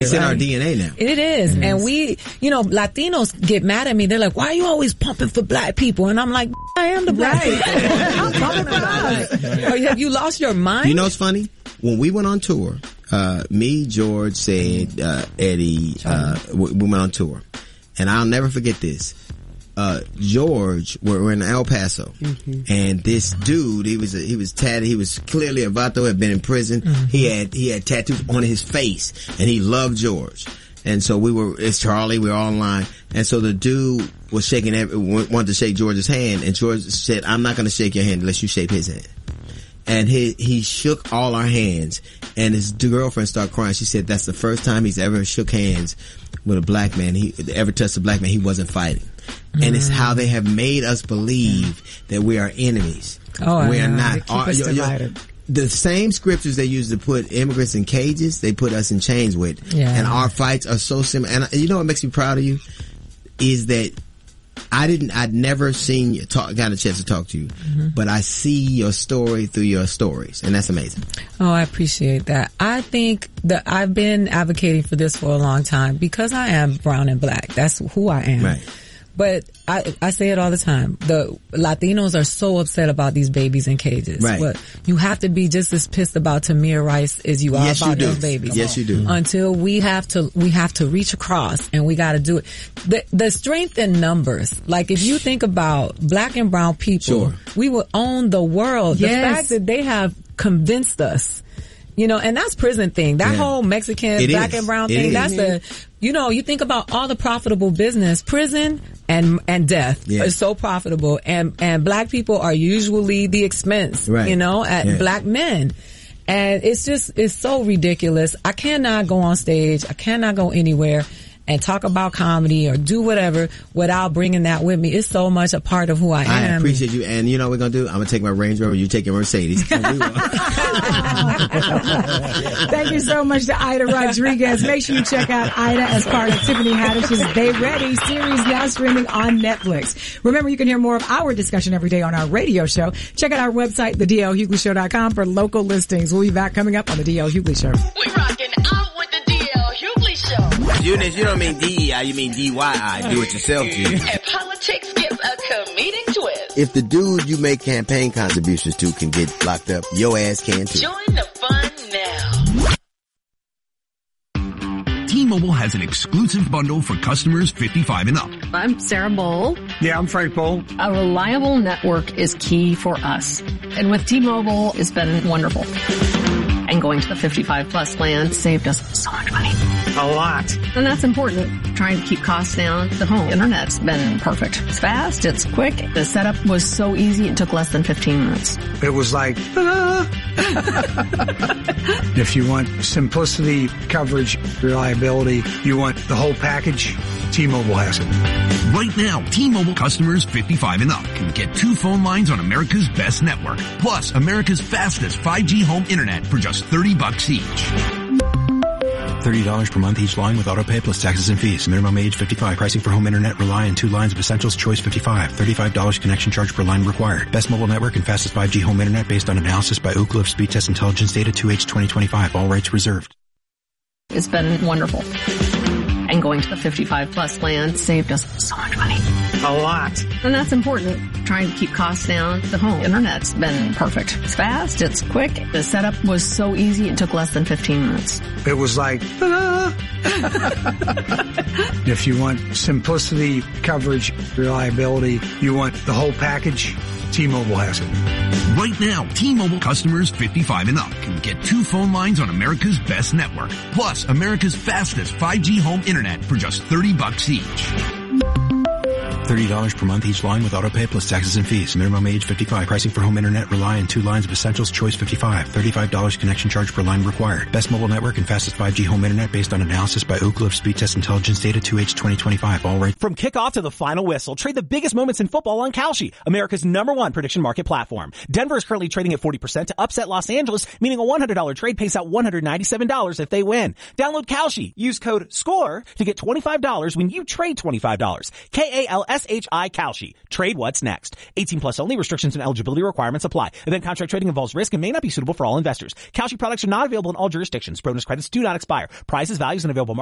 It's in our DNA now. It is. Mm-hmm. And we, Latinos get mad at me. They're like, why are you always pumping for black people? And I'm like, I am the black people. I'm pumping for us. Have you lost your mind? You know what's funny? When we went on tour, me, George, Said, Eddie, we went on tour. And I'll never forget this. George, we're in El Paso, and this dude, he was tatted, he was clearly a vato, had been in prison, he had tattoos on his face, and he loved George. And so it's Charlie, we were all in line, and so the dude was wanted to shake George's hand, and George said, I'm not gonna shake your hand unless you shake his hand. And he shook all our hands, and his girlfriend started crying. She said that's the first time he's ever shook hands with a black man. He ever touched a black man. He wasn't fighting. And it's how they have made us believe that we are enemies. Oh, we are not. They keep us divided. The same scriptures they use to put immigrants in cages, they put us in chains with. Yeah. And our fights are so similar. And you know what makes me proud of you? Is that I'd never seen you got a chance to talk to you, but I see your story through your stories, and that's amazing. Oh, I appreciate that. I think that I've been advocating for this for a long time because I am brown and black. That's who I am. Right. But I say it all the time. The Latinos are so upset about these babies in cages. Right. But you have to be just as pissed about Tamir Rice as you are about those babies. Yes, you do. Until we have to reach across, and we got to do it. The strength in numbers. Like if you think about black and brown people, we will own the world. Yes. The fact that they have convinced us. And that's prison thing. That whole Mexican, black and brown thing, that's you think about all the profitable business, prison and death is so profitable, and black people are usually the expense, at black men. And it's so ridiculous. I cannot go on stage. I cannot go anywhere and talk about comedy or do whatever without bringing that with me. It's so much a part of who I am. I appreciate you. And you know what we're going to do? I'm going to take my Range Rover, you take your Mercedes. Thank you so much to Ida Rodriguez. Make sure you check out Ida as part of Tiffany Haddish's They Ready series, now streaming on Netflix. Remember, you can hear more of our discussion every day on our radio show. Check out our website, thedlhughley.com, for local listings. We'll be back coming up on the D.L. Hughley Show. We're rocking out with the D.L. Hughley Show. Eunice, you don't mean DEI, you mean DYI. Do it yourself, dude. And politics gets a comedic twist. If the dude you make campaign contributions to can get locked up, your ass can too. Join the fun now. T-Mobile has an exclusive bundle for customers 55 and up. I'm Sarah Bowl. Yeah, I'm Frank Bowl. A reliable network is key for us. And with T-Mobile, it's been wonderful. And going to the 55 plus plan saved us so much money. A lot. And that's important. Trying to keep costs down. The home internet's been perfect. It's fast. It's quick. The setup was so easy. It took less than 15 minutes. It was like, ta-da! If you want simplicity, coverage, reliability, you want the whole package, T-Mobile has it. Right now, T-Mobile customers 55 and up can get 2 phone lines on America's best network, plus America's fastest 5G home internet for just $30 each. $30 per month each line with autopay plus taxes and fees. Minimum age 55. Pricing for home internet rely on 2 lines of Essentials Choice 55. $35 connection charge per line required. Best mobile network and fastest 5G home internet based on analysis by Ookla of Speed Test Intelligence data 2H 2025. All rights reserved. It's been wonderful. And going to the 55 plus plan saved us so much money. A lot. And that's important. Trying to keep costs down. The home internet's been perfect. It's fast. It's quick. The setup was so easy. It took less than 15 minutes. It was like, ta-da! If you want simplicity, coverage, reliability, you want the whole package, T-Mobile has it. Right now, T-Mobile customers 55 and up can get 2 phone lines on America's best network, plus America's fastest 5G home internet for just $30 each. $30 per month each line with autopay plus taxes and fees. Minimum age 55. Pricing for home internet rely on 2 lines of Essentials Choice 55. $35 connection charge per line required. Best mobile network and fastest 5G home internet based on analysis by Ookla of Speed Test Intelligence data 2H 2025. All right. From kickoff to the final whistle, trade the biggest moments in football on Kalshi, America's #1 prediction market platform. Denver is currently trading at 40% to upset Los Angeles, meaning a $100 trade pays out $197 if they win. Download Kalshi. Use code SCORE to get $25 when you trade $25. KALSI SHI Kalshi. Trade what's next. 18 plus only. Restrictions and eligibility requirements apply. Event contract trading involves risk and may not be suitable for all investors. Kalshi products are not available in all jurisdictions. Bonus credits do not expire. Prices, values, and available